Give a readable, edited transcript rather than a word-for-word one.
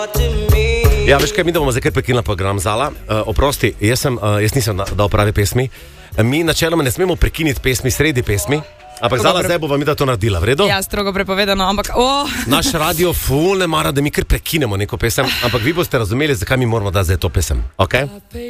Ja, veš kaj, mi da bomo zdaj kar prekinila program Zala. Oprosti, jaz nisem dal pravi pesmi. Mi načeloma ne smemo prekiniti pesmi sredi pesmi, ampak Zala zdaj bova mi da to naredila, v redu? Ja, strogo prepovedano, ampak Naš radio ful ne mara, da mi kar prekinemo neko pesem, ampak vi boste razumeli, zakaj mi moramo dati zdaj to pesem, ok?